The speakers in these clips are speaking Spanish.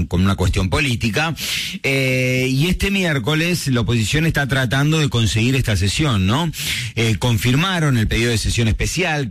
una cuestión política. Y este miércoles la oposición está tratando de conseguir esta sesión, ¿no? Confirmaron el pedido de sesión especial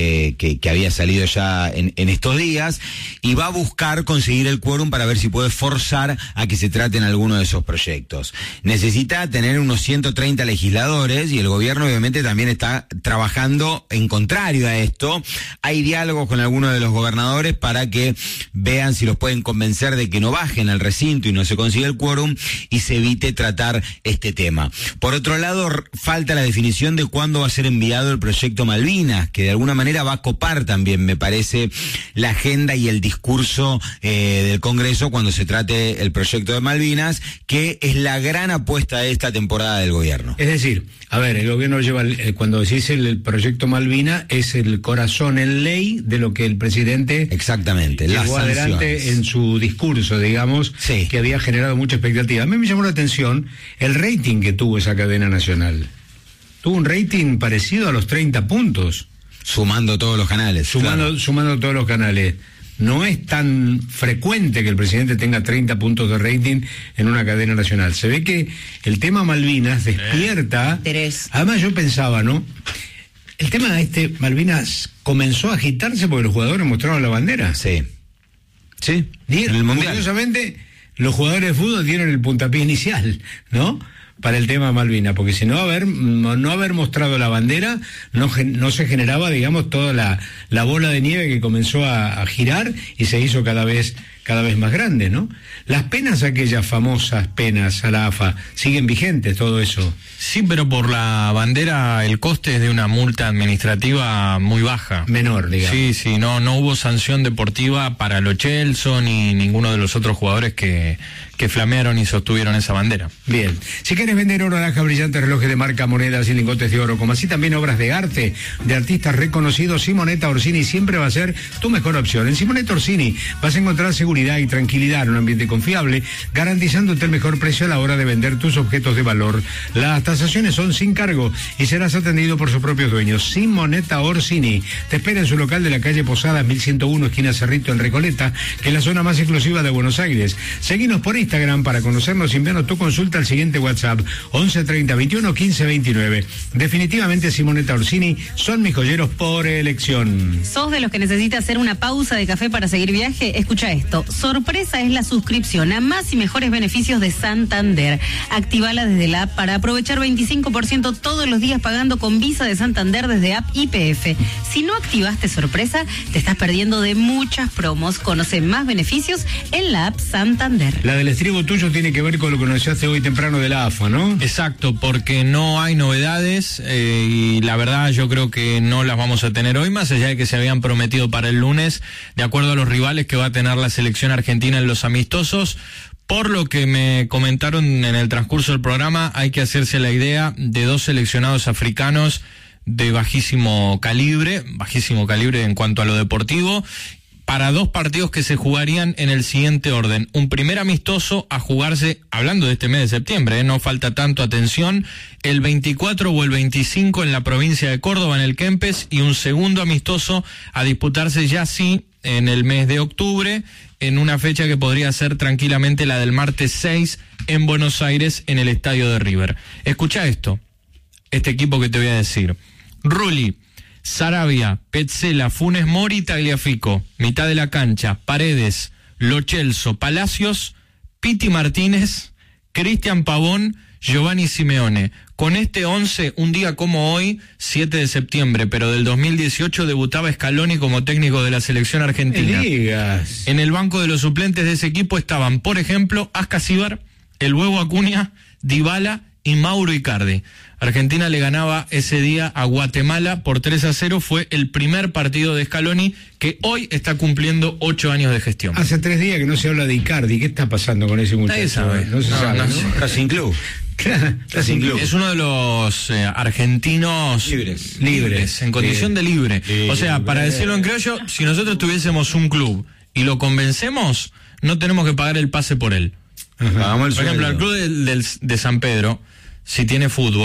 que había salido ya en estos días, y va a buscar conseguir el quórum para ver si puede forzar a que se traten algunos de esos proyectos. Necesita tener unos 130 legisladores, y el gobierno obviamente también está trabajando en contrario a esto. Hay diálogos con algunos de los gobernadores para que vean si los pueden convencer de que no bajen al recinto y no se consiga el quórum y se evite tratar este tema. Por otro lado, falta la definición de cuándo va a ser enviado el proyecto Malvinas, que de alguna manera va a copar también, me parece, la agenda y el discurso del Congreso cuando se trate el proyecto de Malvinas, que es la gran apuesta de esta temporada del gobierno. Es decir, a ver, el gobierno lleva, cuando se dice el proyecto Malvinas, es el corazón en ley de lo que el presidente exactamente llevó adelante en su discurso, digamos, sí, que había generado mucha expectativa. A mí me llamó la atención el rating que tuvo esa cadena nacional. Tuvo un rating parecido a los 30 puntos. Sumando todos los canales. Sumando todos los canales. No es tan frecuente que el presidente tenga 30 puntos de rating en una cadena nacional. Se ve que el tema Malvinas despierta. Además yo pensaba, ¿no? El tema de Malvinas comenzó a agitarse porque los jugadores mostraron la bandera. Sí. Sí. En el Mundial. Curiosamente, los jugadores de fútbol dieron el puntapié inicial, ¿no? Para el tema Malvinas, porque si no haber mostrado la bandera, no se generaba, digamos, toda la bola de nieve que comenzó a girar y se hizo cada vez más grande, ¿no? Las penas, aquellas famosas penas a la AFA, siguen vigentes, todo eso. Sí, pero por la bandera el coste es de una multa administrativa muy baja. Menor, digamos. Sí, no hubo sanción deportiva para Lo Celso ni ninguno de los otros jugadores que flamearon y sostuvieron esa bandera. Bien. Si quieres vender oro, alhaja, brillantes, relojes de marca, monedas y lingotes de oro, como así también obras de arte de artistas reconocidos, Simonetta Orsini siempre va a ser tu mejor opción. En Simonetta Orsini vas a encontrar seguridad y tranquilidad en un ambiente confiable, garantizándote el mejor precio a la hora de vender tus objetos de valor. Las tasaciones son sin cargo y serás atendido por sus propios dueños. Simonetta Orsini te espera en su local de la calle Posadas 1101, esquina Cerrito, en Recoleta, que es la zona más exclusiva de Buenos Aires. Seguinos por Instagram para conocernos y enviarnos tu consulta al siguiente WhatsApp 11 30 21 15 29. Definitivamente Simonetta Orsini son mis joyeros por elección. ¿Sos de los que necesita hacer una pausa de café para seguir viaje? Escucha esto. Sorpresa es la suscripción a más y mejores beneficios de Santander. Actívala desde la app para aprovechar 25% todos los días pagando con Visa de Santander desde app YPF. Si no activaste Sorpresa, te estás perdiendo de muchas promos. Conoce más beneficios en la app Santander. La del estribo tuyo tiene que ver con lo que anunciaste hoy temprano de la AFA, ¿no? Exacto, porque no hay novedades y la verdad yo creo que no las vamos a tener hoy, más allá de que se habían prometido para el lunes, de acuerdo a los rivales que va a tener la selección argentina en los amistosos. Por lo que me comentaron en el transcurso del programa, hay que hacerse la idea de dos seleccionados africanos de bajísimo calibre en cuanto a lo deportivo, para dos partidos que se jugarían en el siguiente orden. Un primer amistoso a jugarse, hablando de este mes de septiembre, no falta tanto, atención, el 24 o el 25 en la provincia de Córdoba, en el Kempes, y un segundo amistoso a disputarse ya sí en el mes de octubre, en una fecha que podría ser tranquilamente la del martes 6 en Buenos Aires, en el estadio de River. Escucha esto, este equipo que te voy a decir. Rulli, Sarabia, Petzela, Funes Mori, Tagliafico. Mitad de la cancha, Paredes, Lo Celso, Palacios, Piti Martínez, Cristian Pavón, Giovanni Simeone. Con este 11, un día como hoy, 7 de septiembre, pero del 2018, debutaba Scaloni como técnico de la selección argentina. En el banco de los suplentes de ese equipo estaban, por ejemplo, Ascasíbar, el Huevo Acuña, Dybala y Mauro Icardi. Argentina le ganaba ese día a Guatemala por 3-0, fue el primer partido de Scaloni, que hoy está cumpliendo 8 años de gestión. Hace 3 días que no se habla de Icardi, ¿qué está pasando con ese muchacho? No se sabe, ¿no? Está sin club. Está sin club. Es uno de los argentinos libres, en condición de libre. O sea, para decirlo en criollo, si nosotros tuviésemos un club y lo convencemos, no tenemos que pagar el pase por él. Por ejemplo, el club de San Pedro, si tiene fútbol,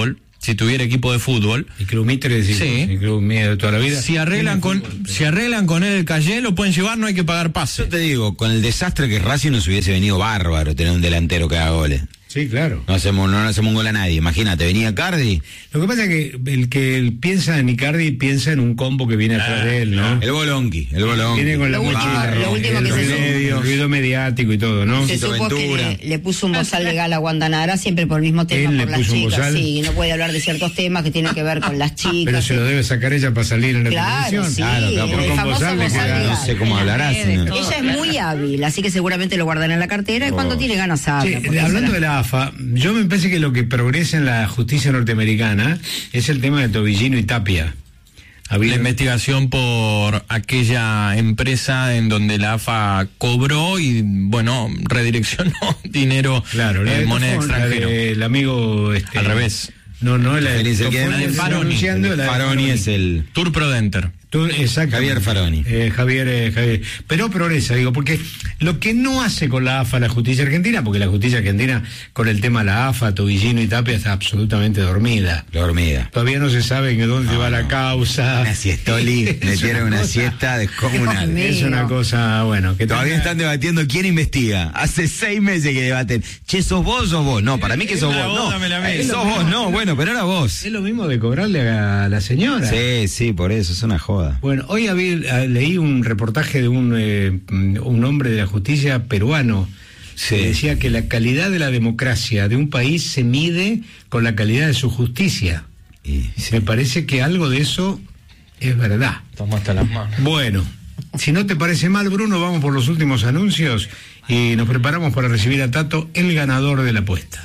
si tuviera equipo de fútbol. El Club Mitre, decís, Sí. el Club mío de toda la vida. Si arreglan con él el Calle, lo pueden llevar, no hay que pagar pase. Yo te digo, con el desastre que es Racing nos hubiese venido bárbaro tener un delantero que haga goles. Sí, claro. No le hacemos un gol a nadie. Imagínate, venía Cardi. Lo que pasa es que el que piensa en Icardi piensa en un combo que viene atrás de él, ¿no? El Bolonqui. Viene con la Lo mochila, último- lo último el que se medio, el ruido mediático y todo, ¿no? Se supo Ventura. que le puso un bozal legal a Guandanara siempre por el mismo tema, Él le por las puso un chicas. bozal. Sí, no puede hablar de ciertos temas que tienen que ver con las chicas. Pero se lo debe sacar ella para salir en la Claro, televisión. sí, Claro, el con famoso bozal le bozal queda- legal. No sé cómo hablará. señor. Ella es muy hábil, así que seguramente lo guardan en la cartera y cuando tiene ganas habla. Sí, porque hablando será- de la AFA, yo me parece que lo que progresa en la justicia norteamericana es el tema de Tobillino y Tapia. La investigación por aquella empresa en donde la AFA cobró y, bueno, redireccionó dinero Claro, la de moneda Tofón, la extranjera. del amigo Al revés. No, la Feliz el que- Tofón, la de está Faroni. anunciando la de Faroni es el... Tour Prodenter. Exacto. Javier Faroni. Javier. Pero progresa, digo, porque lo que no hace con la AFA la justicia argentina, porque la justicia argentina con el tema de la AFA, Tobillino y Tapia está absolutamente dormida. Dormida. Todavía no se sabe en dónde va la causa. Una siestoli. Metieron una siesta descomunal. Dios mío. Es una cosa, bueno, que Todavía están debatiendo quién investiga. Hace 6 meses que debaten. Che, ¿sos vos o sos vos? No, para mí que sos La vos. voz, No, dame la mía. sos vos. No, bueno, pero era vos. Es lo mismo de cobrarle a la señora. Sí, por eso, es una joda. Bueno, hoy leí un reportaje de un hombre de la justicia peruano Sí. que decía que la calidad de la democracia de un país se mide con la calidad de su justicia. Y, sí. Me parece que algo de eso es verdad. Toma hasta las manos. Bueno, si no te parece mal, Bruno, vamos por los últimos anuncios y nos preparamos para recibir a Tato, el ganador de la apuesta.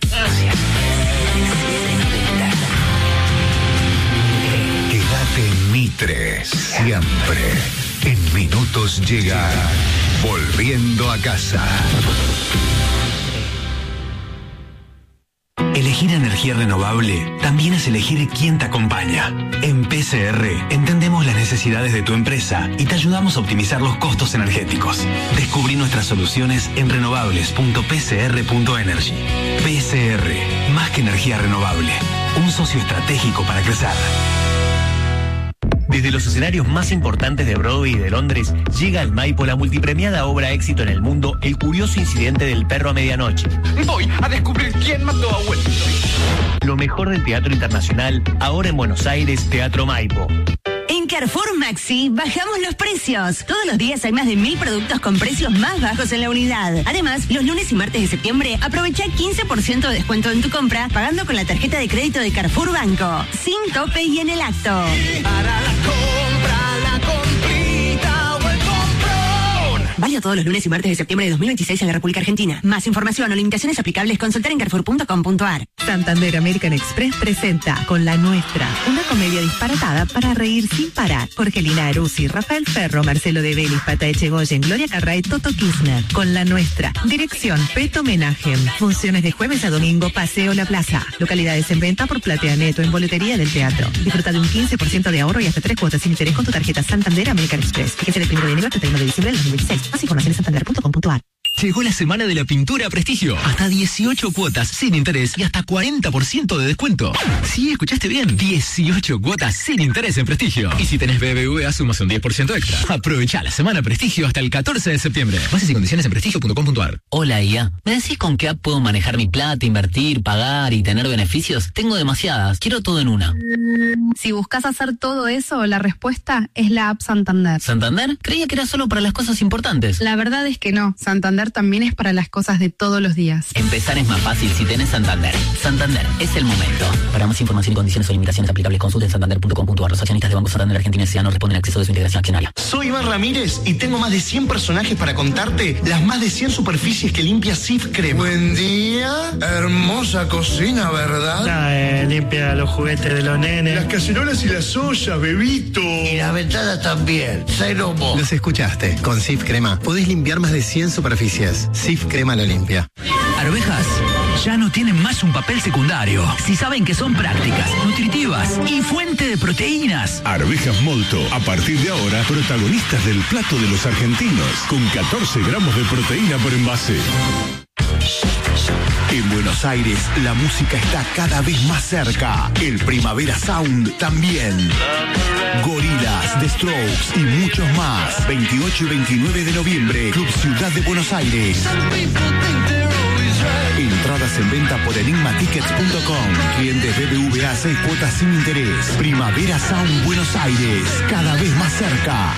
Quédate en Mitre, siempre. En minutos llega Volviendo a casa. Elegir energía renovable también es elegir quién te acompaña. En PCR entendemos las necesidades de tu empresa y te ayudamos a optimizar los costos energéticos. Descubrí nuestras soluciones en renovables.pcr.energy. PCR, más que energía renovable, un socio estratégico para crecer. Desde los escenarios más importantes de Broadway y de Londres, llega al Maipo la multipremiada obra éxito en el mundo, El curioso incidente del perro a medianoche. Voy a descubrir quién mató a Wellington. Lo mejor del teatro internacional, ahora en Buenos Aires, Teatro Maipo. En Carrefour Maxi bajamos los precios. Todos los días hay más de 1000 productos con precios más bajos en la unidad. Además, los lunes y martes de septiembre aprovecha 15% de descuento en tu compra pagando con la tarjeta de crédito de Carrefour Banco. Sin tope y en el acto. Para la compra, la comprita o el comprón. Válido todos los lunes y martes de septiembre de 2026 en la República Argentina. Más información o limitaciones aplicables consultar en carrefour.com.ar. Santander American Express presenta Con la Nuestra, una comedia disparatada para reír sin parar. Jorgelina Aruzzi, Rafael Ferro, Marcelo de Vélez, Pata Echegoyen, Gloria Carray, Toto Kirchner. Con la Nuestra. Dirección, Peto Homenaje. Funciones de jueves a domingo, Paseo La Plaza. Localidades en venta por Platea Neto en boletería del teatro. Disfruta de un 15% de ahorro y hasta 3 cuotas sin interés con tu tarjeta Santander American Express. Fíjese del 1 de enero al 31 de diciembre del 2026. Más información en santander.com.ar. Llegó la semana de la pintura a Prestigio. Hasta 18 cuotas sin interés y hasta 40% de descuento. Sí, escuchaste bien. 18 cuotas sin interés en Prestigio. Y si tenés BBVA, sumas un 10% extra. Aprovecha la semana Prestigio hasta el 14 de septiembre. Bases y condiciones en prestigio.com.ar. Hola, IA. ¿Me decís con qué app puedo manejar mi plata, invertir, pagar y tener beneficios? Tengo demasiadas. Quiero todo en una. Si buscas hacer todo eso, la respuesta es la app Santander. ¿Santander? Creía que era solo para las cosas importantes. La verdad es que no. Santander también es para las cosas de todos los días. Empezar es más fácil si tenés Santander. Santander, es el momento. Para más información y condiciones o limitaciones aplicables, consulta en santander.com.ar. Los accionistas de Banco Santander Argentina S.A. no responden al acceso de su integración accionaria. Soy Iván Ramírez y tengo más de 100 personajes para contarte las más de 100 superficies que limpia Sif Crema. Buen día. Hermosa cocina, ¿verdad? Limpia los juguetes de los nenes. Las cacerolas y las ollas, bebito. Y las ventanas también. Cero mo. Los escuchaste. Con Sif Crema podés limpiar más de 100 superficies. Sif Crema lo limpia. Arvejas ya no tienen más un papel secundario. Si saben que son prácticas, nutritivas y fuente de proteínas. Arvejas Molto, a partir de ahora, protagonistas del plato de los argentinos, con 14 gramos de proteína por envase. En Buenos Aires, la música está cada vez más cerca. El Primavera Sound también. Gorilas, The Strokes y muchos más. 28 y 29 de noviembre, Club Ciudad de Buenos Aires. Entradas en venta por enigmatickets.com. Clientes BBVA 6 cuotas sin interés. Primavera Sound Buenos Aires, cada vez más cerca.